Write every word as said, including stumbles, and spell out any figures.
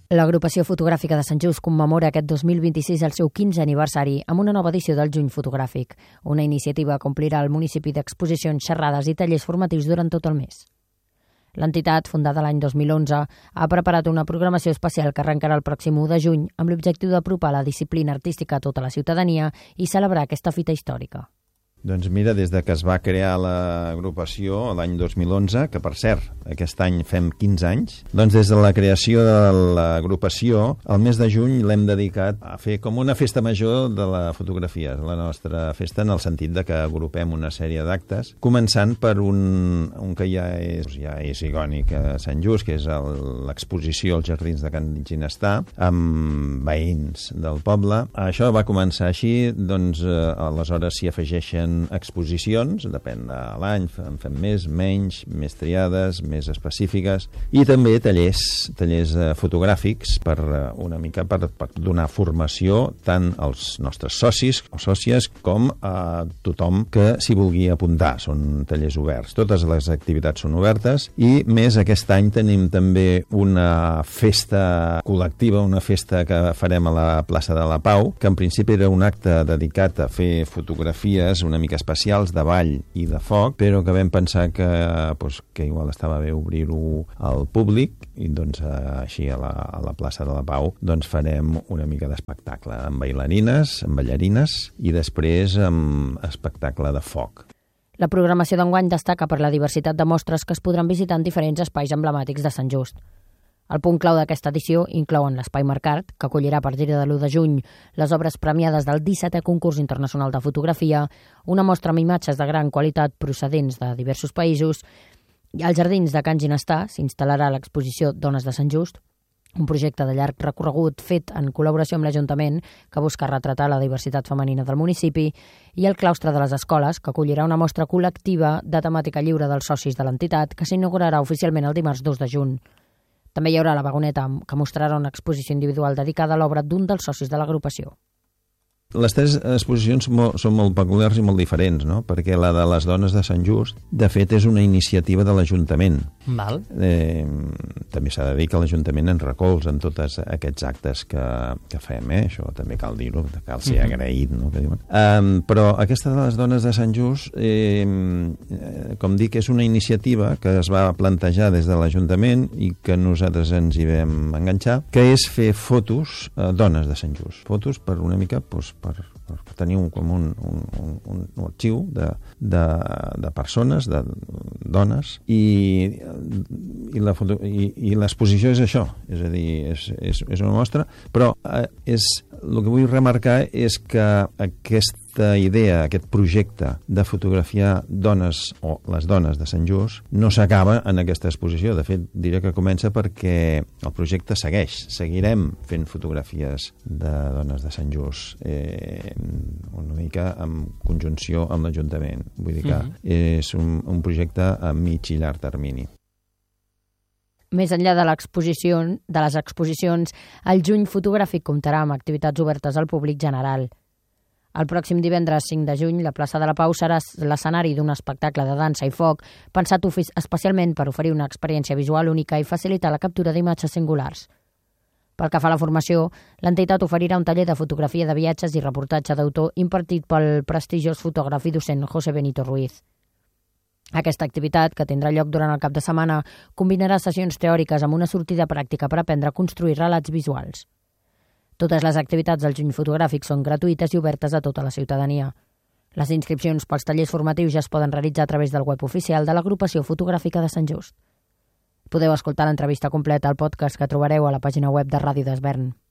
L'Agrupació Fotogràfica de Sant Just commemora aquest dos mil vint-i-sis el seu quinzè aniversari amb una nova edició del Juny Fotogràfic, una iniciativa que omplirà el municipi d'exposicions, xerrades i tallers formatius durant tot el mes. L'entitat, fundada l'any dos mil onze, ha preparat una programació especial que arrencarà el pròxim u de juny amb l'objectiu d'apropar la disciplina artística a tota la ciutadania i celebrar aquesta fita històrica. Doncs mira, des de que es va crear l'agrupació l'any dos mil onze, que per cert, aquest any fem quinze anys, doncs des de la creació de l'agrupació, el mes de juny l'hem dedicat a fer com una festa major de la fotografia, la nostra festa en el sentit de que agrupem una sèrie d'actes, començant per un, un que ja és, ja és icònic a Sant Just, que és l'exposició als Jardins de Can Ginestar, amb veïns del poble. Això va començar així, doncs aleshores s'hi afegeixen exposicions, depèn de l'any, en fem més, menys, més triades, més específiques, i també tallers, tallers fotogràfics per una mica per, per donar formació tant als nostres socis o sòcies com a tothom que s'hi vulgui apuntar. Són tallers oberts. Totes les activitats són obertes i més aquest any tenim també una festa col·lectiva, una festa que farem a la plaça de la Pau, que en principi era un acte dedicat a fer fotografies una mica especials de ball i de foc, però que vam pensar que, doncs, que igual estava bé obrir-ho al públic i doncs així a la, a la plaça de la Pau doncs farem una mica d'espectacle amb bailarines, amb ballarines i després amb espectacle de foc. La programació d'enguany destaca per la diversitat de mostres que es podran visitar en diferents espais emblemàtics de Sant Just. El punt clau d'aquesta edició inclouen l'Espai Mercat, que acollirà a partir de l'u de juny les obres premiades del dissetè concurs internacional de fotografia, una mostra amb imatges de gran qualitat procedents de diversos països, i als Jardins de Can Ginestar s'instal·larà l'exposició Dones de Sant Just, un projecte de llarg recorregut fet en col·laboració amb l'Ajuntament que busca retratar la diversitat femenina del municipi, i el claustre de les escoles, que acollirà una mostra col·lectiva de temàtica lliure dels socis de l'entitat que s'inaugurarà oficialment el dimarts dos de juny. També hi haurà la Vagoneta, que mostrarà una exposició individual dedicada a l'obra d'un dels socis de l'agrupació. Les tres exposicions són molt peculiars i molt diferents, no? Perquè la de les dones de Sant Just, de fet, és una iniciativa de l'Ajuntament. Val. Eh, també s'ha de dir que l'Ajuntament ens recolza en tots aquests actes que, que fem, eh? Això també cal dir-ho, cal ser mm-hmm. agraït, no? Que diuen. Um, però aquesta de les dones de Sant Just, eh, com dic, és una iniciativa que es va plantejar des de l'Ajuntament i que nosaltres ens hi vam enganxar, que és fer fotos a dones de Sant Just. Fotos per una mica, doncs, per, per tenir un, com un, un, un, un arxiu de, de, de persones, de dones, i, i, la foto, i, i l'exposició és això, és a dir, és, és, és una mostra, però eh, és, el que vull remarcar és que aquesta idea, aquest projecte de fotografiar dones o les dones de Sant Just no s'acaba en aquesta exposició. De fet, diré que comença perquè el projecte segueix. Seguirem fent fotografies de dones de Sant Just, eh, una mica en conjunció amb l'Ajuntament. Vull dir que mm-hmm. és un, un projecte a mig i llarg termini. Més enllà de l'exposició, de les exposicions, el Juny Fotogràfic comptarà amb activitats obertes al públic general. El pròxim divendres cinc de juny, la plaça de la Pau serà l'escenari d'un espectacle de dansa i foc pensat especialment per oferir una experiència visual única i facilitar la captura d'imatges singulars. Pel que fa a la formació, l'entitat oferirà un taller de fotografia de viatges i reportatge d'autor impartit pel prestigiós fotògraf i docent José Benito Ruiz. Aquesta activitat, que tindrà lloc durant el cap de setmana, combinarà sessions teòriques amb una sortida pràctica per aprendre a construir relats visuals. Totes les activitats del Juny Fotogràfic són gratuïtes i obertes a tota la ciutadania. Les inscripcions pels tallers formatius ja es poden realitzar a través del web oficial de l'Agrupació Fotogràfica de Sant Just. Podeu escoltar l'entrevista completa al podcast que trobareu a la pàgina web de Ràdio d'Esvern.